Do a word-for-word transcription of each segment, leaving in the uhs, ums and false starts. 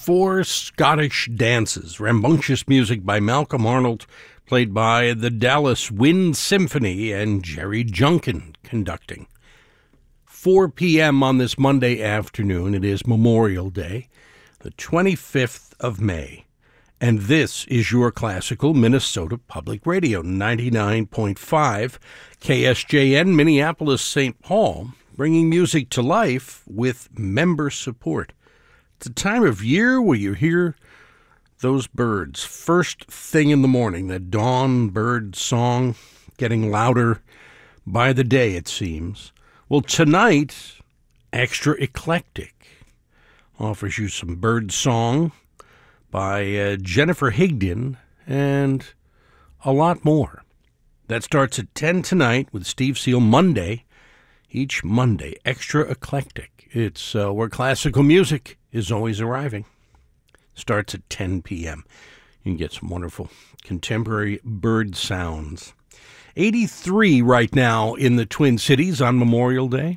Four Scottish Dances, rambunctious music by Malcolm Arnold, played by the Dallas Wind Symphony and Jerry Junkin conducting. four p.m. on this Monday afternoon, it is Memorial Day, the twenty-fifth of May, and this is your classical Minnesota Public Radio, ninety-nine point five K S J N, Minneapolis, Saint Paul, bringing music to life with member support. It's a time of year where you hear those birds first thing in the morning, the dawn bird song getting louder by the day, it seems. Well, tonight, Extra Eclectic offers you some bird song by uh, Jennifer Higdon and a lot more. That starts at ten tonight with Steve Seal. Monday, each Monday, Extra Eclectic. It's uh, where classical music is always arriving. Starts at ten p.m. You can get some wonderful contemporary bird sounds. eighty-three right now in the Twin Cities on Memorial Day.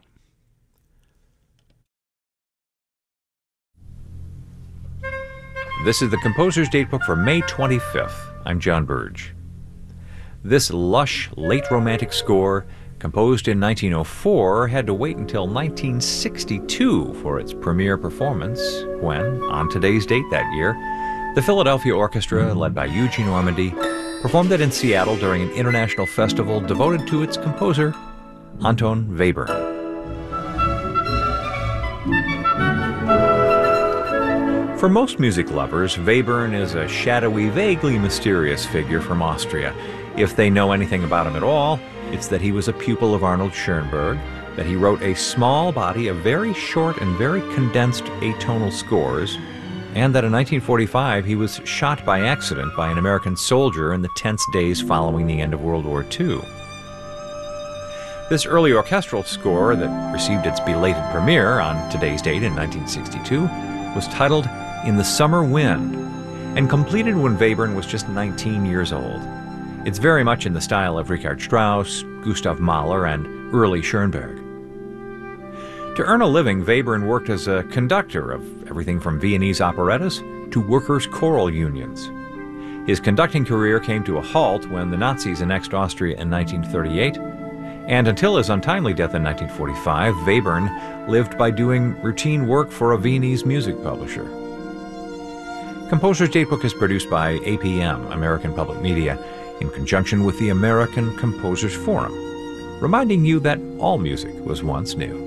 This is the Composer's Datebook for May twenty-fifth. I'm John Burge. This lush, late Romantic score, composed in nineteen oh four, had to wait until nineteen sixty-two for its premiere performance when, on today's date that year, the Philadelphia Orchestra, led by Eugene Ormandy, performed it in Seattle during an international festival devoted to its composer, Anton Webern. For most music lovers, Webern is a shadowy, vaguely mysterious figure from Austria. If they know anything about him at all, it's that he was a pupil of Arnold Schoenberg, that he wrote a small body of very short and very condensed atonal scores, and that in nineteen forty-five he was shot by accident by an American soldier in the tense days following the end of World War Two. This early orchestral score that received its belated premiere on today's date in nineteen sixty-two was titled In the Summer Wind and completed when Webern was just nineteen years old. It's very much in the style of Richard Strauss, Gustav Mahler, and early Schoenberg. To earn a living, Webern worked as a conductor of everything from Viennese operettas to workers' choral unions. His conducting career came to a halt when the Nazis annexed Austria in nineteen thirty-eight, and until his untimely death in nineteen forty-five, Webern lived by doing routine work for a Viennese music publisher. Composer's Datebook is produced by A P M, American Public Media, in conjunction with the American Composers Forum, reminding you that all music was once new.